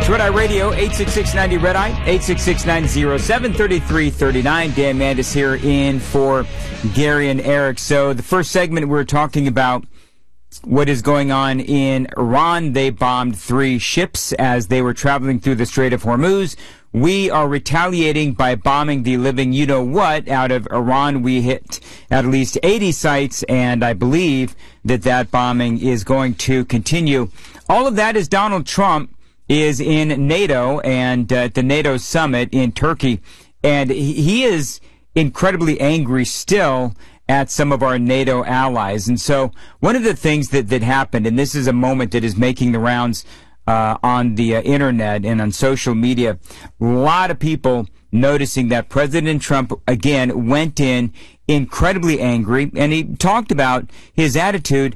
Red Eye Radio, 866-90 Red Eye, 866-907-3339. Dan Mandis here in for Gary and Eric. So the first segment, we're talking about what is going on in Iran. They bombed 3 ships as they were traveling through the Strait of Hormuz. We are retaliating by bombing the living you-know-what out of Iran. We hit at least 80 sites, and I believe that bombing is going to continue. All of that is Donald Trump is in NATO and at the NATO summit in Turkey, and he is incredibly angry still at some of our NATO allies. And so one of the things that happened, and this is a moment that is making the rounds on the internet and on social media, a lot of people noticing that President Trump again went in incredibly angry, and he talked about his attitude